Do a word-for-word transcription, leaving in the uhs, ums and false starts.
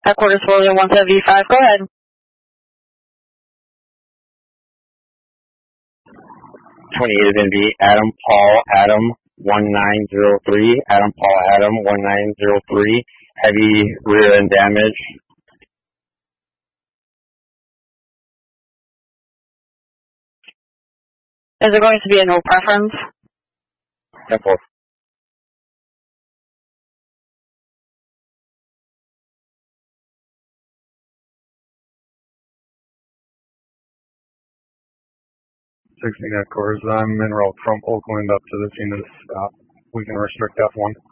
Headquarters William one seventy-five, go ahead. twenty-eight is going to be Adam Paul Adam one nine zero three. Adam Paul Adam one nine zero three. Heavy rear end damage. Is there going to be a no preference? Simple. sixteen headquarters, I'm en route from Oakland up to the scene of the stop. We can restrict F one.